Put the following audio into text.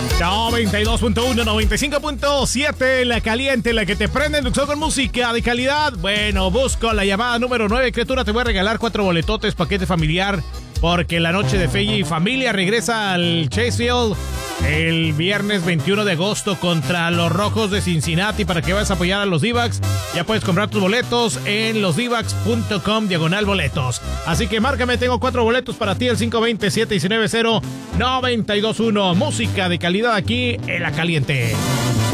92.1, 95.7, la caliente, la que te prende en con música de calidad. Bueno, busco la llamada número 9, criatura, te voy a regalar 4 boletotes, paquete familiar, porque la noche de fe y familia regresa al Chase Field el viernes 21 de agosto contra los Rojos de Cincinnati para que vayas a apoyar a los D-backs. Ya puedes comprar tus boletos en losdbacks.com/boletos. Así que márcame, tengo 4 boletos para ti, el 520-719-0-921. Música de calidad aquí en La Caliente.